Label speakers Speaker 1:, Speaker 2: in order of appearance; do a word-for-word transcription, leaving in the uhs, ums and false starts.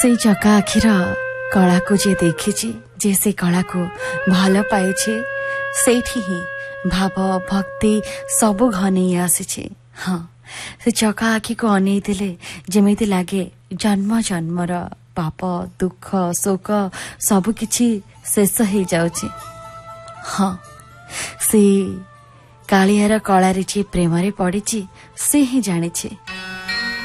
Speaker 1: से चका आखिर कला को जे देखिछि जे से कला को भल पाइछि सेठी ही भाव भक्ति सबु घनै आसिछि। हाँ से चका आखि को अनै दिले जेमिति लागे जन्म जन्मर पाप दुख शोक सबु किछि शेष हो जाउछि। हाँ से कालियार कलारे जे प्रेम रे पड़िछि से ही जानिछि